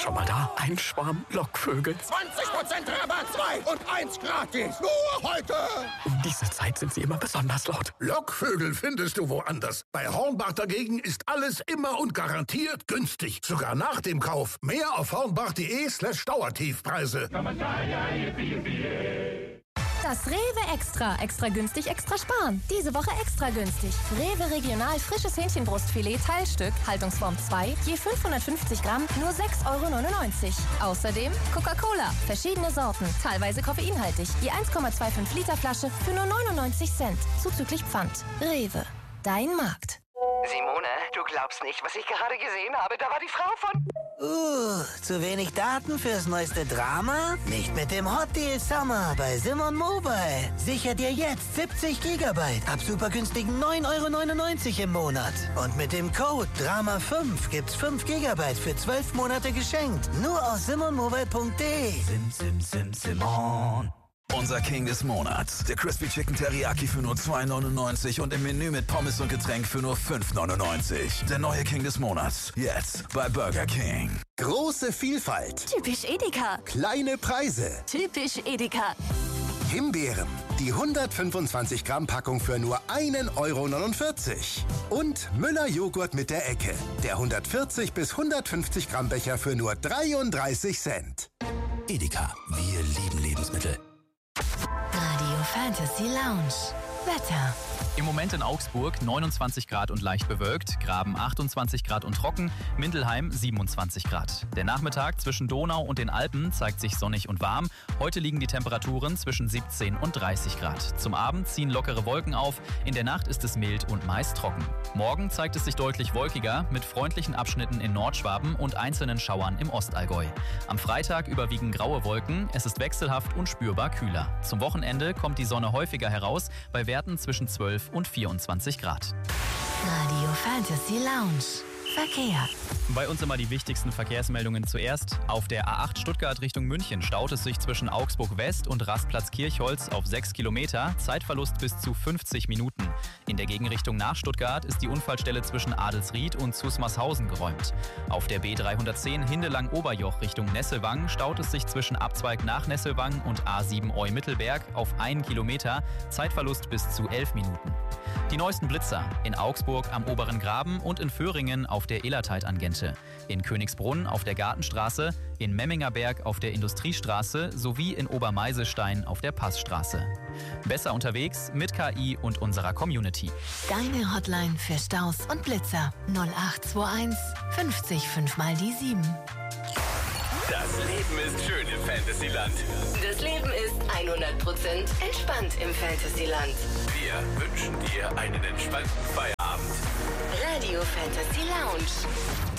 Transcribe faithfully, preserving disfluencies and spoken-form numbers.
Schon mal da? Ein Schwarm Lockvögel. zwanzig Prozent Rabatt, zwei und eins gratis. Nur heute. Um diese Zeit sind sie immer besonders laut. Lockvögel findest du woanders. Bei Hornbach dagegen ist alles immer und garantiert günstig. Sogar nach dem Kauf. Mehr auf hornbach.de slash Dauertiefpreise. Das Rewe Extra. Extra günstig, extra sparen. Diese Woche extra günstig. Rewe Regional frisches Hähnchenbrustfilet Teilstück, Haltungsform zwei, je fünfhundertfünfzig Gramm, nur sechs Euro neunundneunzig. Außerdem Coca-Cola, verschiedene Sorten, teilweise koffeinhaltig, je eins Komma fünfundzwanzig Liter Flasche für nur neunundneunzig Cent, zuzüglich Pfand. Rewe, dein Markt. Simone, du glaubst nicht, was ich gerade gesehen habe. Da war die Frau von... Uh, zu wenig Daten fürs neueste Drama? Nicht mit dem Hot Deal Summer bei Simon Mobile. Sicher dir jetzt siebzig Gigabyte ab super günstigen neun Euro neunundneunzig im Monat. Und mit dem Code Drama fünf gibt's fünf Gigabyte für zwölf Monate geschenkt. Nur auf simonmobile punkt de. Sim, sim, sim, Simon. Unser King des Monats. Der Crispy Chicken Teriyaki für nur zwei neunundneunzig und im Menü mit Pommes und Getränk für nur fünf neunundneunzig. Der neue King des Monats. Jetzt bei Burger King. Große Vielfalt. Typisch Edeka. Kleine Preise. Typisch Edeka. Himbeeren. Die hundertfünfundzwanzig Gramm Packung für nur ein Euro neunundvierzig. Und Müller Joghurt mit der Ecke. Der hundertvierzig bis hundertfünfzig Gramm Becher für nur dreiunddreißig Cent. Edeka. Wir lieben Lebensmittel. Radio Fantasy Lounge. Wetter. Im Moment in Augsburg neunundzwanzig Grad und leicht bewölkt, Graben achtundzwanzig Grad und trocken, Mindelheim siebenundzwanzig Grad. Der Nachmittag zwischen Donau und den Alpen zeigt sich sonnig und warm. Heute liegen die Temperaturen zwischen siebzehn und dreißig Grad. Zum Abend ziehen lockere Wolken auf, in der Nacht ist es mild und meist trocken. Morgen zeigt es sich deutlich wolkiger, mit freundlichen Abschnitten in Nordschwaben und einzelnen Schauern im Ostallgäu. Am Freitag überwiegen graue Wolken, es ist wechselhaft und spürbar kühler. Zum Wochenende kommt die Sonne häufiger heraus, bei Werten zwischen zwölf und vierundzwanzig Grad. Radio Fantasy Lounge. Verkehr. Bei uns immer die wichtigsten Verkehrsmeldungen zuerst. Auf der A acht Stuttgart Richtung München staut es sich zwischen Augsburg West und Rastplatz Kirchholz auf sechs Kilometer, Zeitverlust bis zu fünfzig Minuten. In der Gegenrichtung nach Stuttgart ist die Unfallstelle zwischen Adelsried und Zusmarshausen geräumt. Auf der B dreihundertzehn Hindelang-Oberjoch Richtung Nesselwang staut es sich zwischen Abzweig nach Nesselwang und A sieben Eu-Mittelberg auf einen Kilometer, Zeitverlust bis zu elf Minuten. Die neuesten Blitzer in Augsburg am Oberen Graben und in Föhringen auf der Illertei-Tangente, in Königsbrunn auf der Gartenstraße, in Memmingerberg auf der Industriestraße sowie in Obermeisestein auf der Passstraße. Besser unterwegs mit K I und unserer Community. Deine Hotline für Staus und Blitzer null acht zwei eins fünfzig fünf mal die sieben. Das Leben ist schön im Fantasyland. Das Leben ist hundert Prozent entspannt im Fantasyland. Wir wünschen dir einen entspannten Feierabend. Radio Fantasy Lounge.